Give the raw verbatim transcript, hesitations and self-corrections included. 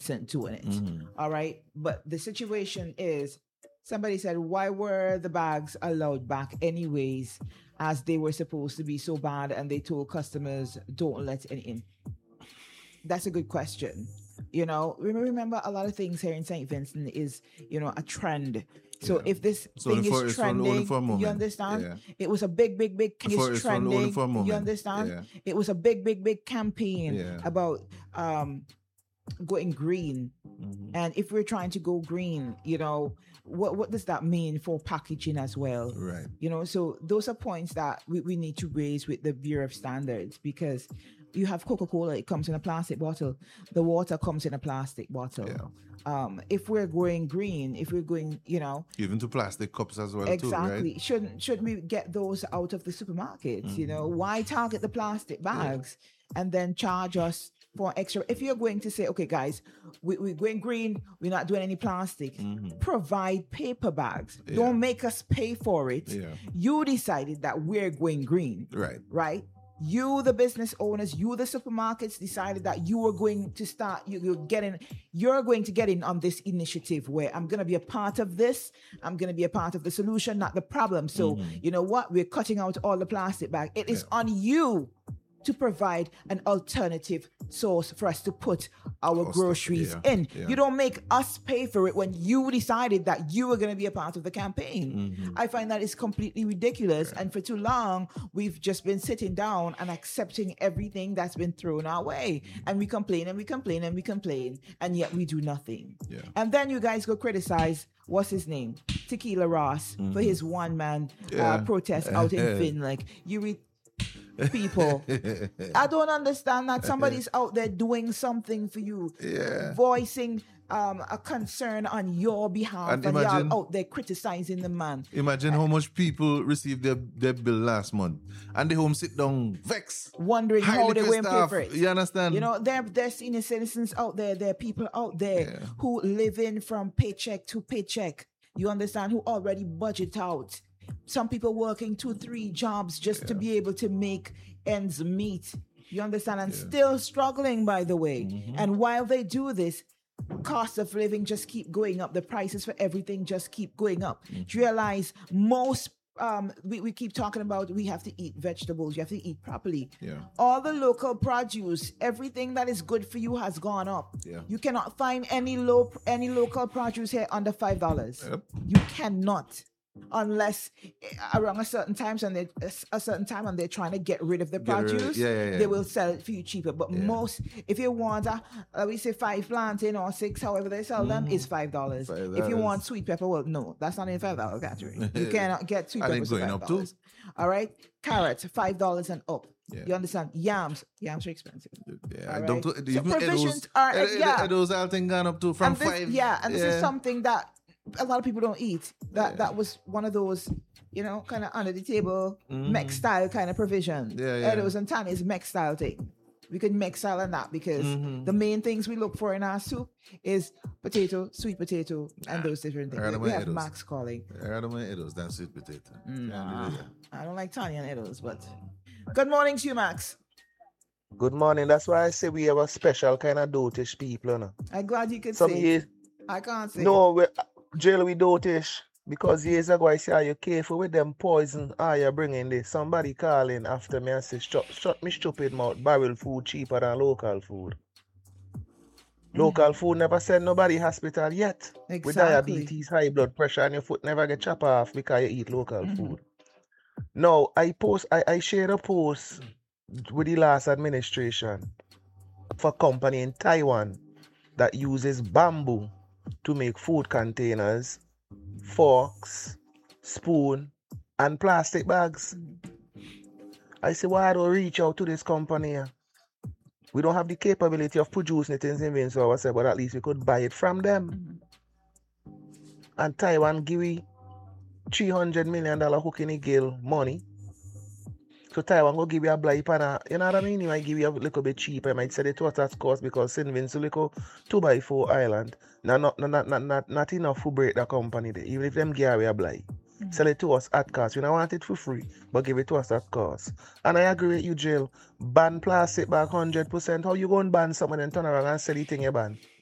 innocent doing it. Mhm. All right. But the situation is, somebody said, why were the bags allowed back anyways, as they were supposed to be so bad, and they told customers, don't let any in? That's a good question. You know, remember, remember a lot of things here in Saint Vincent is, you know, a trend. So Yeah. if this It's only thing for- is it's only- only trending, for a you moment. understand? Yeah. It was a big, big, big For- it's it's only- only trending. for a You moment. understand? Yeah. It was a big, big, big campaign Yeah. about um going green. Mhm. And if we're trying to go green, you know, what what does that mean for packaging as well? Right. You know, so those are points that we, we need to raise with the Bureau of Standards, because you have Coca-Cola, it comes in a plastic bottle. The water comes in a plastic bottle. Yeah. Um, if we're going green, if we're going, you know, Even to plastic cups as well, exactly, too, right? shouldn't shouldn't we get those out of the supermarkets? You know, why target the plastic bags and then charge us for extra? If you're going to say, okay, guys, we, we're going green, we're not doing any plastic, provide paper bags. Yeah. Don't make us pay for it. Yeah. You decided that we're going green, Right. right? You, the business owners, you, the supermarkets, decided that you were going to start, you, you're getting, you're going to get in on this initiative where I'm going to be a part of this. I'm going to be a part of the solution, not the problem. So, you know what? We're cutting out all the plastic bag. It is on you to provide an alternative source for us to put our Cost of- groceries yeah, in. yeah. You don't make us pay for it when you decided that you were going to be a part of the campaign. I find that is completely ridiculous. And for too long, we've just been sitting down and accepting everything that's been thrown our way. And we complain and we complain and we complain, and yet we do nothing. Yeah. And then you guys go criticize, what's his name? Tequila Ross for his one man Yeah. uh, protest out in Finn. Like, you read people. I don't understand that somebody's out there doing something for you, Yeah. voicing um, a concern on your behalf, And and, imagine- y'all out there criticizing the man. Imagine how much people received their, their bill last month, and they home sit down vexed, Wondering how highly they pissed won't pay off. for it. You understand? You know, there, there are senior citizens out there, there are people out there who live in from paycheck to paycheck. You understand? Who already budget out. Some people working two, three jobs just to be able to make ends meet. You understand? And still struggling, by the way. And while they do this, cost of living just keep going up. The prices for everything just keep going up. Do you realize most um we, we keep talking about we have to eat vegetables, you have to eat properly. Yeah. All the local produce, everything that is good for you has gone up. Yeah. You cannot find any low any local produce here under five dollars. Yep. You cannot. Unless around a certain times and they a certain time and they're trying to get rid of the Get rid of it. produce, Yeah, yeah, yeah. they will sell it for you cheaper. But Yeah. most, if you want a, uh, we say five plantain or six, however they sell them, is five dollars. Five If you dollars. want sweet pepper, well, no, that's not in the five dollar category. You cannot get sweet And pepper it's for going five up too. dollars. All right, carrots five dollars and up. Yeah. You understand? Yams, yams are expensive. Yeah, All don't right. even So provisions Edo's, are- Ed- Ed- yeah. Edo's all thing gone up to from And this- five. Yeah, and this is yeah. something that a lot of people don't eat. That that was one of those, you know, kind of under the table mech style kind of provision. Yeah, yeah. Edos and Tani's mech style thing. We could mix style on that because the main things we look for in our soup is potato, sweet potato, and those different things. I don't We mind have Edos. Max calling. I don't mind Edo's than sweet potato. Nah, I don't like Tanya and Edos, but good morning to you, Max. Good morning. That's why I say we have a special kind of dotish people, you know. I'm glad you could Some say. years, I can't say. no, we, jail we dotish because years ago I say, are you careful with them poison? Are you bringing this? Somebody calling after me and say, shut, shut me stupid mouth. Barrel food cheaper than local food. Local food never send nobody hospital yet. With Exactly. diabetes, high blood pressure, and your foot never get chop off because you eat local food. Now, I post, I, I shared a post with the last administration for a company in Taiwan that uses bamboo to make food containers, forks, spoon, and plastic bags. I say, why don't reach out to this company here? We don't have the capability of producing it in Saint Vincent ourselves, but at least we could buy it from them. And Taiwan give we three hundred million dollars hook in the gill money. So Taiwan will give you a blipe and a, you know what I mean? He might give you a little bit cheaper. He might sell it to us at cost because Saint Vincent little two by four island. Now not not not not not, not enough to break the company there. Even if them give away a blipe. Sell it to us at cost. We don't want it for free, but give it to us at cost. And I agree with you, Jill. Ban plastic back one hundred percent. How you going to ban something and turn around and sell it in your ban?